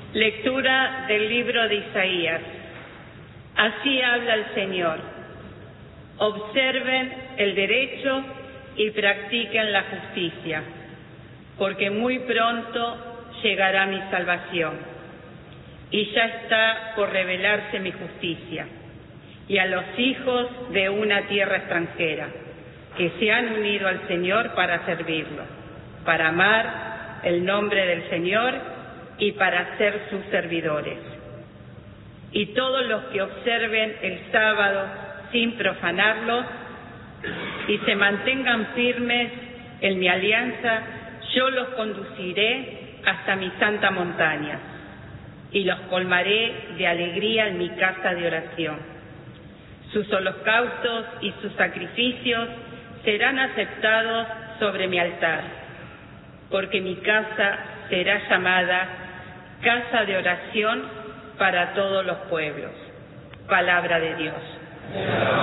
Lectura del libro de Isaías. Así habla el Señor. Observen el derecho y practiquen la justicia, porque muy pronto llegará mi salvación. Y ya está por revelarse mi justicia, y a los hijos de una tierra extranjera, que se han unido al Señor para servirlo, para amar el nombre del Señor y para ser sus servidores. Y todos los que observen el sábado sin profanarlo y se mantengan firmes en mi alianza, yo los conduciré hasta mi santa montaña y los colmaré de alegría en mi casa de oración. Sus holocaustos y sus sacrificios serán aceptados sobre mi altar, porque mi casa será llamada casa de oración para todos los pueblos. Palabra de Dios.